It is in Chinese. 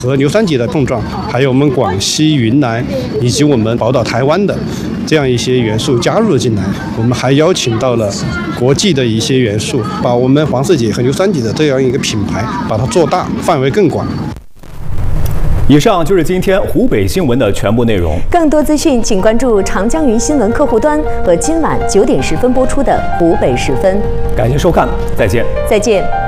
和硫酸级的碰撞，还有我们广西、云南以及我们宝岛台湾的这样一些元素加入了进来。我们还邀请到了国际的一些元素，把我们黄色锑和硫酸锑的这样一个品牌把它做大，范围更广。 以上就是今天湖北新闻的全部内容。 更多资讯，请关注长江云新闻客户端和今晚9点10分播出的湖北时分。 感谢收看，再见。 再见。